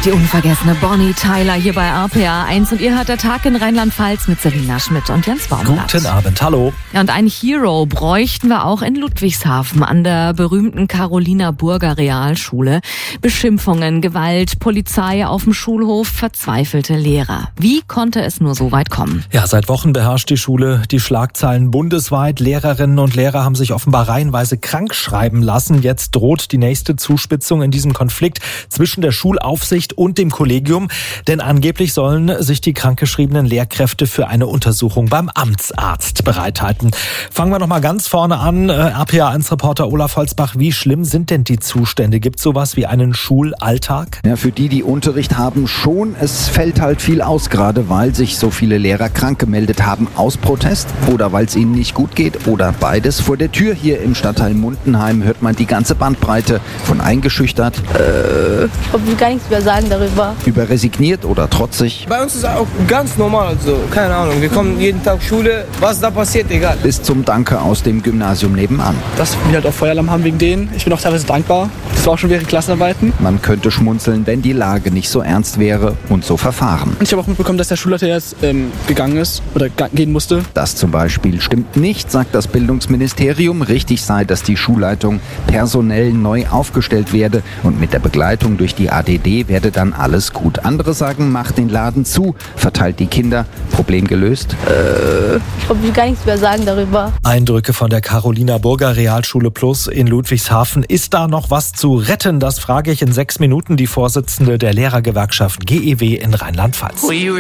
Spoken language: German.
Die unvergessene Bonnie Tyler hier bei RPA 1 und ihr hört der Tag in Rheinland-Pfalz mit Selina Schmidt und Jens Baumgart. Guten Abend, hallo. Ja, und einen Hero bräuchten wir auch in Ludwigshafen an der berühmten Carolina-Burger Realschule. Beschimpfungen, Gewalt, Polizei auf dem Schulhof, verzweifelte Lehrer. Wie konnte es nur so weit kommen? Ja, seit Wochen beherrscht die Schule die Schlagzeilen bundesweit. Lehrerinnen und Lehrer haben sich offenbar reihenweise krank schreiben lassen. Jetzt droht die nächste Zuspitzung in diesem Konflikt zwischen der Schulaufsicht und dem Kollegium. Denn angeblich sollen sich die krankgeschriebenen Lehrkräfte für eine Untersuchung beim Amtsarzt bereithalten. Fangen wir noch mal ganz vorne an. RPA1-Reporter Olaf Holzbach, wie schlimm sind denn die Zustände? Gibt es sowas wie einen Schulalltag? Ja, für die Unterricht haben schon. Es fällt halt viel aus, gerade weil sich so viele Lehrer krank gemeldet haben aus Protest oder weil es ihnen nicht gut geht oder beides. Vor der Tür hier im Stadtteil Mundenheim hört man die ganze Bandbreite von eingeschüchtert, Ich will gar nichts mehr sagen darüber. über resigniert oder trotzig, Bei uns ist es auch ganz normal, also keine Ahnung. Wir kommen jeden Tag Schule, was da passiert, egal. bis zum Danke aus dem Gymnasium nebenan. Dass wir halt auch Feueralarm haben wegen denen. Ich bin auch teilweise dankbar. Das war auch schon während Klassenarbeiten. Man könnte schmunzeln, wenn die Lage nicht so ernst wäre und so verfahren. Und ich habe auch mitbekommen, dass der Schulleiter jetzt gegangen ist oder gehen musste. Das zum Beispiel stimmt nicht, sagt das Bildungsministerium. Richtig sei, dass die Schulleitung personell neu aufgestellt werde und mit der Begleitung durch die ADD werde dann alles gut. Andere sagen, macht den Laden zu, verteilt die Kinder. Problem gelöst? Ich will gar nichts mehr sagen darüber. Eindrücke von der Carolina-Burger Realschule Plus in Ludwigshafen. Ist da noch was zu retten? Das frage ich in 6 Minuten die Vorsitzende der Lehrergewerkschaft GEW in Rheinland-Pfalz.